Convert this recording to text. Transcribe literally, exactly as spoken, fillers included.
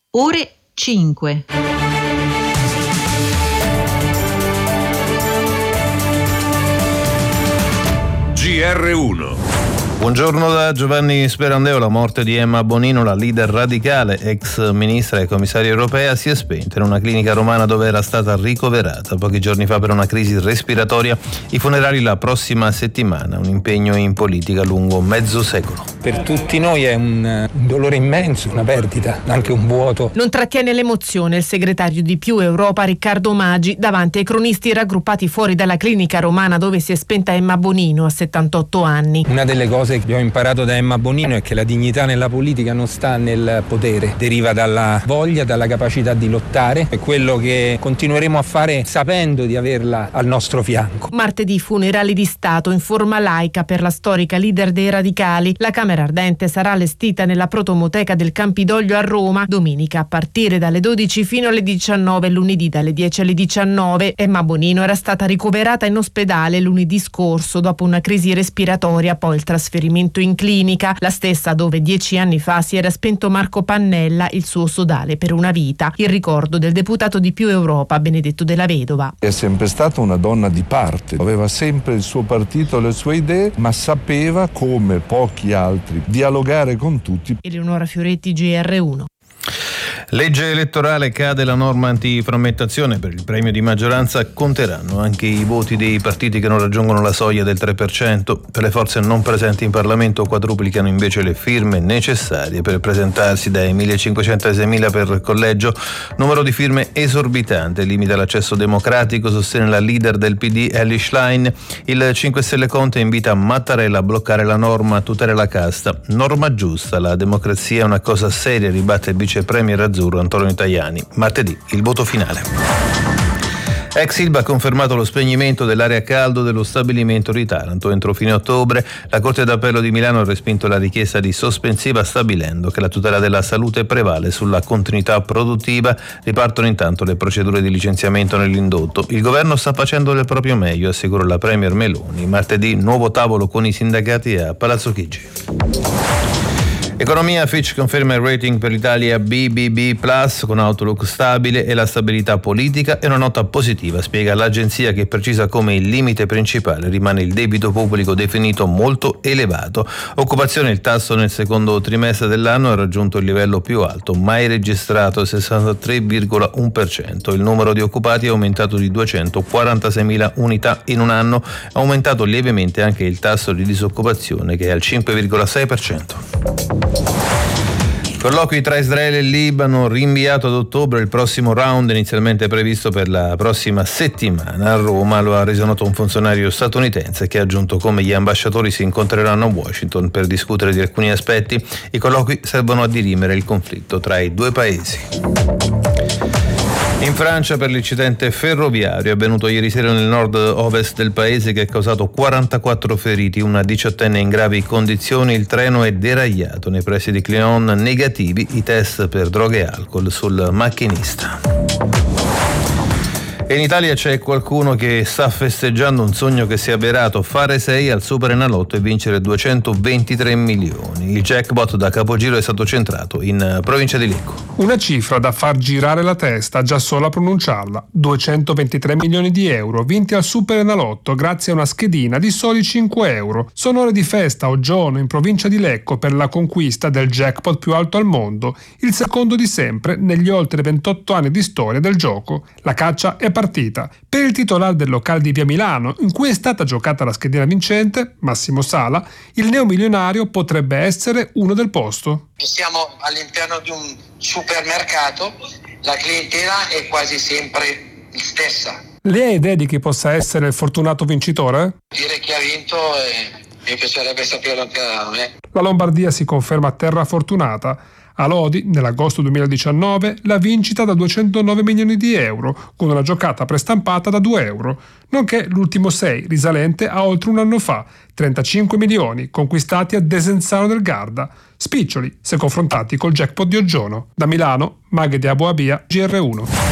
Ore cinque. G R uno. Buongiorno da Giovanni Sperandeo. La morte di Emma Bonino, la leader radicale, ex ministra e commissaria europea, si è spenta in una clinica romana dove era stata ricoverata pochi giorni fa per una crisi respiratoria. I funerali la prossima settimana, un impegno in politica lungo mezzo secolo. Per tutti noi è un, un dolore immenso, una perdita, anche un vuoto. Non trattiene l'emozione il segretario di Più Europa Riccardo Maggi davanti ai cronisti raggruppati fuori dalla clinica romana dove si è spenta Emma Bonino a settantotto anni. Una delle cose che ho imparato da Emma Bonino è che la dignità nella politica non sta nel potere, deriva dalla voglia, dalla capacità di lottare. È quello che continueremo a fare sapendo di averla al nostro fianco. Martedì funerali di Stato in forma laica per la storica leader dei radicali. La Camera Ardente sarà allestita nella protomoteca del Campidoglio a Roma domenica a partire dalle dodici fino alle diciannove, lunedì dalle dieci alle diciannove. Emma Bonino era stata ricoverata in ospedale lunedì scorso dopo una crisi respiratoria, poi il trasferimento in clinica, la stessa dove dieci anni fa si era spento Marco Pannella, il suo sodale per una vita. Il ricordo del deputato di Più Europa Benedetto Della Vedova. È sempre stata una donna di parte, aveva sempre il suo partito, le sue idee, ma sapeva, come pochi altri, dialogare con tutti. Eleonora Fioretti, G R uno. Legge elettorale, cade la norma antiframmentazione. Per il premio di maggioranza conteranno anche i voti dei partiti che non raggiungono la soglia del tre per cento. Per le forze non presenti in Parlamento quadruplicano invece le firme necessarie per presentarsi, dai millecinquecento ai seimila per collegio. Numero di firme esorbitante, limita l'accesso democratico, sostiene la leader del P D Elly Schlein. Il cinque Stelle Conte invita Mattarella a bloccare la norma, tutela la casta. Norma giusta, la democrazia è una cosa seria, ribatte il vice premier azzurro Antonio Tajani. Martedì il voto finale. Ex Ilva ha confermato lo spegnimento dell'area a caldo dello stabilimento di Taranto entro fine ottobre. La Corte d'Appello di Milano ha respinto la richiesta di sospensiva stabilendo che la tutela della salute prevale sulla continuità produttiva. Ripartono intanto le procedure di licenziamento nell'indotto. Il governo sta facendo del proprio meglio, assicura la premier Meloni. Martedì nuovo tavolo con i sindacati a Palazzo Chigi. Economia, Fitch conferma il rating per l'Italia B B B plus con outlook stabile e la stabilità politica è una nota positiva, spiega l'agenzia, che precisa come il limite principale rimane il debito pubblico definito molto elevato. Occupazione, il tasso nel secondo trimestre dell'anno ha raggiunto il livello più alto mai registrato, sessantatré virgola uno per cento. Il numero di occupati è aumentato di duecentoquarantaseimila unità in un anno, è aumentato lievemente anche il tasso di disoccupazione che è al cinque virgola sei per cento. Colloqui tra Israele e Libano rinviato ad ottobre, il prossimo round inizialmente previsto per la prossima settimana a Roma. Lo ha reso noto un funzionario statunitense che ha aggiunto come gli ambasciatori si incontreranno a Washington per discutere di alcuni aspetti. I colloqui servono a dirimere il conflitto tra i due paesi. In Francia, per l'incidente ferroviario avvenuto ieri sera nel nord-ovest del paese che ha causato quarantaquattro feriti, una diciottenne in gravi condizioni, il treno è deragliato nei pressi di Cléon, negativi i test per droghe e alcol sul macchinista. E in Italia c'è qualcuno che sta festeggiando un sogno che si è avverato: fare sei al Superenalotto e vincere duecentoventitré milioni. Il jackpot da capogiro è stato centrato in provincia di Lecco. Una cifra da far girare la testa già solo a pronunciarla: duecentoventitré milioni di euro vinti al Superenalotto grazie a una schedina di soli cinque euro. Sono ore di festa a Oggione, in provincia di Lecco, per la conquista del jackpot più alto al mondo, il secondo di sempre negli oltre ventotto anni di storia del gioco. La caccia è partita. Per il titolare del locale di Via Milano, in cui è stata giocata la schedina vincente, Massimo Sala, il neomilionario potrebbe essere uno del posto. Siamo all'interno di un supermercato, la clientela è quasi sempre la stessa. Lei ha idea di chi possa essere il fortunato vincitore? Dire chi ha vinto eh, mi piacerebbe saperlo anche a me. La Lombardia si conferma terra fortunata. A Lodi, nell'agosto duemiladiciannove, la vincita da duecentonove milioni di euro, con una giocata prestampata da due euro, nonché l'ultimo sei, risalente a oltre un anno fa, trentacinque milioni, conquistati a Desenzano del Garda, spiccioli se confrontati col jackpot di Oggiono. Da Milano, Maghe di Aboabia, G R uno.